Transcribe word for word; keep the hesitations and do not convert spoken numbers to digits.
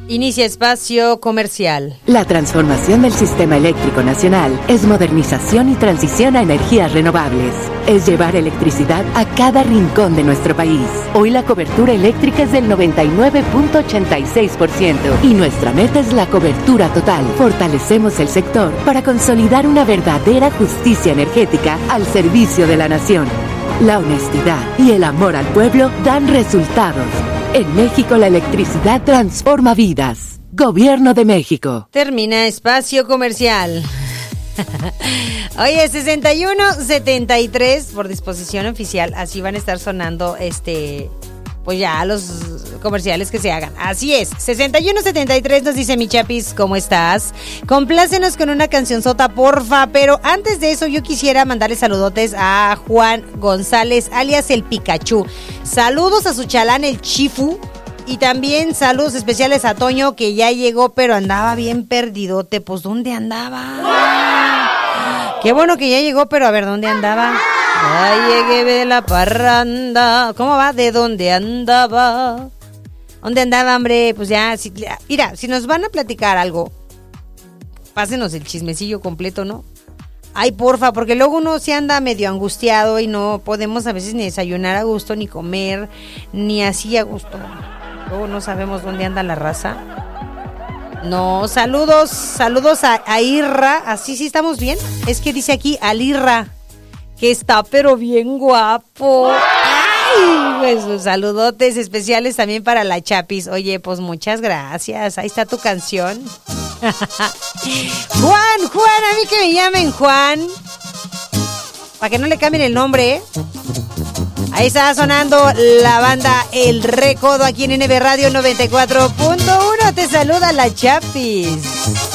Inicia espacio comercial. La transformación del sistema eléctrico nacional es modernización y transición a energías renovables. Es llevar electricidad a cada rincón de nuestro país. Hoy la cobertura eléctrica es del noventa y nueve punto ochenta y seis por ciento y nuestra meta es la cobertura total. Fortalecemos el sector para consolidar una verdadera justicia energética al servicio de la nación. La honestidad y el amor al pueblo dan resultados. En México la electricidad transforma vidas. Gobierno de México. Termina espacio comercial. Oye, sesenta y uno setenta y tres por disposición oficial. Así van a estar sonando este... Pues ya los comerciales que se hagan. Así es, sesenta y uno setenta y tres nos dice mi Chapis, ¿cómo estás? Complácenos con una cancionzota, porfa. Pero antes de eso yo quisiera mandarle saludotes a Juan González, alias el Pikachu. Saludos a su chalán, el Chifu. Y también saludos especiales a Toño, que ya llegó, pero andaba bien perdidote. Pues, ¿dónde andaba? Qué bueno que ya llegó, pero a ver, ¿dónde andaba? Ya llegué de la parranda. ¿Cómo va? ¿De dónde andaba? ¿Dónde andaba, hombre? Pues ya, si, mira, si nos van a platicar algo, pásenos el chismecillo completo, ¿no? Ay, porfa, porque luego uno se anda medio angustiado y no podemos a veces ni desayunar a gusto, ni comer, ni así a gusto. Luego no sabemos dónde anda la raza. No, saludos, saludos a, a Irra. Así sí estamos bien. Es que dice aquí al Irra, que está pero bien guapo. Ay, pues saludotes especiales también para la Chapis. Oye, pues muchas gracias. Ahí está tu canción. Juan, Juan, a mí que me llamen Juan. Para que no le cambien el nombre, ¿eh? Ahí está sonando la banda El Recodo aquí en N B Radio noventa y cuatro punto uno. Te saluda la Chapis.